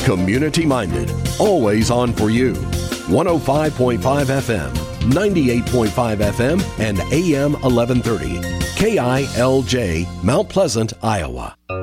Community-minded, always on for you. 105.5 FM, 98.5 FM, and AM 1130. KILJ, Mount Pleasant, Iowa.